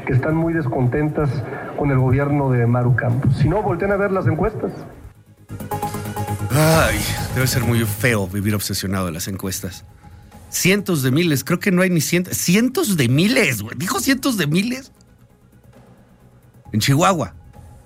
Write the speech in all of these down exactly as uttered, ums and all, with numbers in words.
que están muy descontentas con el gobierno de Maru Campos. Si no, volteen a ver las encuestas. Ay, debe ser muy feo vivir obsesionado de las encuestas. Cientos de miles, creo que no hay ni cientos, cientos de miles, güey. ¿Dijo cientos de miles? En Chihuahua.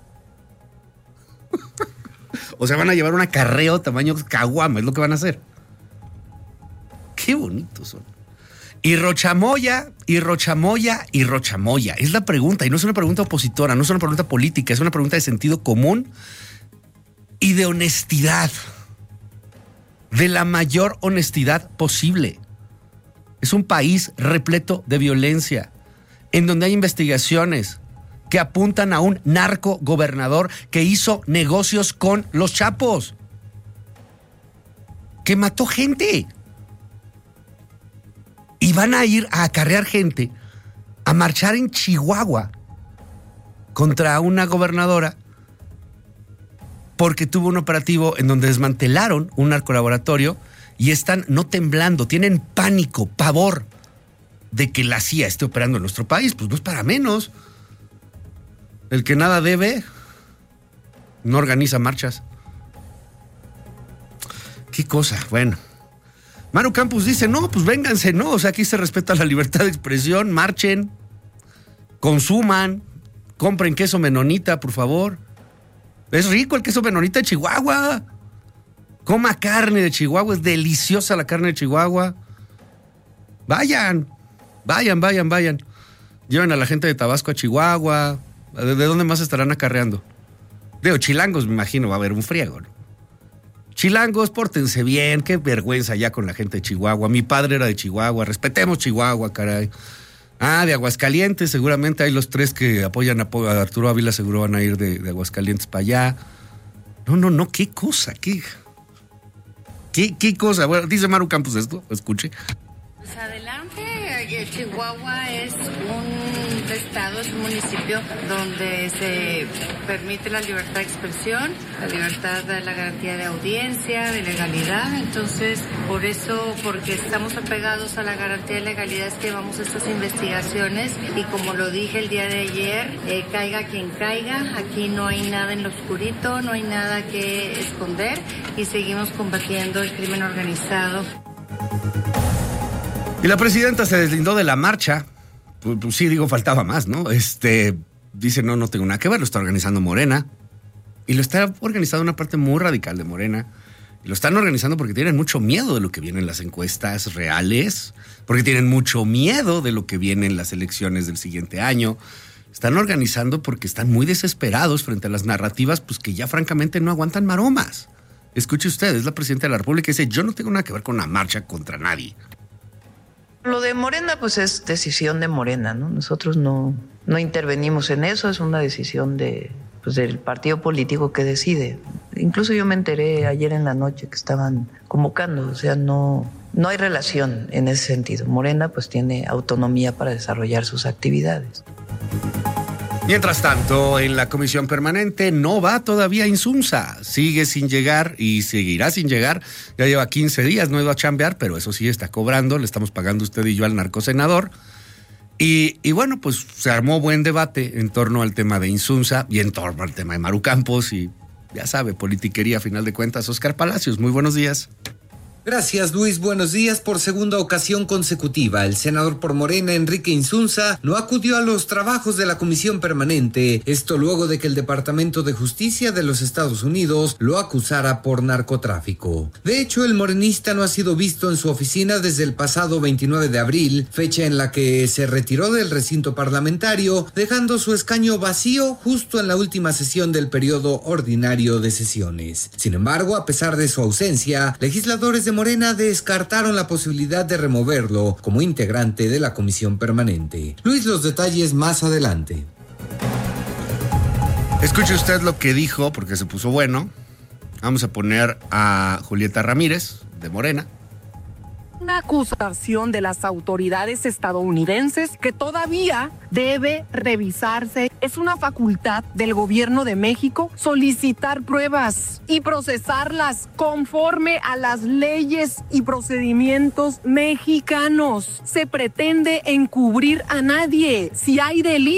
O sea, van a llevar un acarreo tamaño caguama, es lo que van a hacer. Qué bonitos son. Y Rochamoya, y Rochamoya, y Rochamoya. Es la pregunta, y no es una pregunta opositora, no es una pregunta política, es una pregunta de sentido común y de honestidad. De la mayor honestidad posible. Es un país repleto de violencia, en donde hay investigaciones que apuntan a un narco gobernador que hizo negocios con los chapos, que mató gente. Y van a ir a acarrear gente, a marchar en Chihuahua contra una gobernadora porque tuvo un operativo en donde desmantelaron un narcolaboratorio y están no temblando, tienen pánico, pavor de que la C I A esté operando en nuestro país. Pues no es para menos. El que nada debe no organiza marchas. ¿Qué cosa? Bueno. Maru Campos dice, no, pues vénganse, ¿no? O sea, aquí se respeta la libertad de expresión, marchen, consuman, compren queso menonita, por favor. Es rico el queso menonita de Chihuahua. Coma carne de Chihuahua, es deliciosa la carne de Chihuahua. Vayan, vayan, vayan, vayan. Lleven a la gente de Tabasco a Chihuahua. ¿De, de dónde más estarán acarreando? Digo, chilangos, me imagino, va a haber un friego, ¿no? Chilangos, pórtense bien, qué vergüenza ya con la gente de Chihuahua. Mi padre era de Chihuahua, respetemos Chihuahua, caray. Ah, de Aguascalientes, seguramente hay los tres que apoyan a Arturo Ávila, seguro van a ir de, de Aguascalientes para allá. No, no, no, qué cosa, qué, qué, qué cosa. Bueno, dice Maru Campos esto, escuche. Pues adelante, Chihuahua es un estado, es un municipio donde se permite la libertad de expresión, la libertad de la garantía de audiencia, de legalidad. Entonces, por eso, porque estamos apegados a la garantía de legalidad, es que llevamos estas investigaciones y como lo dije el día de ayer, eh, caiga quien caiga, aquí no hay nada en lo oscurito, no hay nada que esconder y seguimos combatiendo el crimen organizado. Y la presidenta se deslindó de la marcha. Pues, pues sí, digo, faltaba más, ¿no? Este, dice, no, no tengo nada que ver, lo está organizando Morena. Y lo está organizando una parte muy radical de Morena. Y lo están organizando porque tienen mucho miedo de lo que viene en las encuestas reales, porque tienen mucho miedo de lo que viene en las elecciones del siguiente año. Están organizando porque están muy desesperados frente a las narrativas, pues que ya francamente no aguantan maromas. Escuche usted, es la presidenta de la República y dice, yo no tengo nada que ver con una marcha contra nadie. Lo de Morena, pues es decisión de Morena, ¿no? Nosotros no, no intervenimos en eso, es una decisión de, pues, del partido político que decide. Incluso yo me enteré ayer en la noche que estaban convocando, o sea, no, no hay relación en ese sentido. Morena, pues, tiene autonomía para desarrollar sus actividades. Mientras tanto, en la comisión permanente no va todavía Insunza, sigue sin llegar y seguirá sin llegar, ya lleva quince días, no ha ido a chambear, pero eso sí está cobrando, le estamos pagando usted y yo al narcosenador, y, y bueno, pues se armó buen debate en torno al tema de Insunza y en torno al tema de Maru Campos y ya sabe, politiquería a final de cuentas. Oscar Palacios, muy buenos días. Gracias, Luis. Buenos días. Por segunda ocasión consecutiva, el senador por Morena, Enrique Insunza, no acudió a los trabajos de la comisión permanente. Esto luego de que el Departamento de Justicia de los Estados Unidos lo acusara por narcotráfico. De hecho, el morenista no ha sido visto en su oficina desde el pasado veintinueve de abril, fecha en la que se retiró del recinto parlamentario, dejando su escaño vacío justo en la última sesión del periodo ordinario de sesiones. Sin embargo, a pesar de su ausencia, legisladores de Morena descartaron la posibilidad de removerlo como integrante de la comisión permanente. Luis, los detalles más adelante. Escuche usted lo que dijo, porque se puso bueno. Vamos a poner a Julieta Ramírez, de Morena. Una acusación de las autoridades estadounidenses que todavía debe revisarse. Es una facultad del gobierno de México solicitar pruebas y procesarlas conforme a las leyes y procedimientos mexicanos. Se pretende encubrir a nadie. Si hay delito